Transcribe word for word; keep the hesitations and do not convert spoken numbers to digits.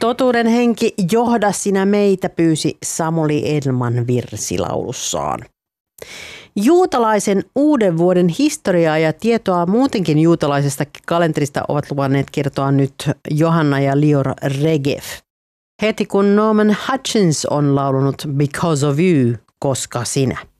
Totuuden henki, johda sinä meitä, pyysi Samuli Elman virsilaulussaan. Juutalaisen uuden vuoden historiaa ja tietoa muutenkin juutalaisesta kalenterista ovat luvanneet kertoa nyt Johanna ja Lior Regev. Heti kun Norman Hutchins on laulunut Because of You, koska sinä.